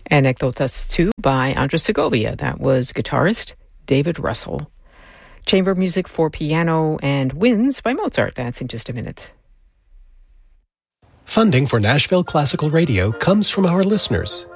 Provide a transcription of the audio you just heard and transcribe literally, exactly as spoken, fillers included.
Anecdotas two by Andres Segovia. That was guitarist David Russell. Chamber music for piano and Winds by Mozart. That's in just a minute. Funding for Nashville Classical Radio comes from our listeners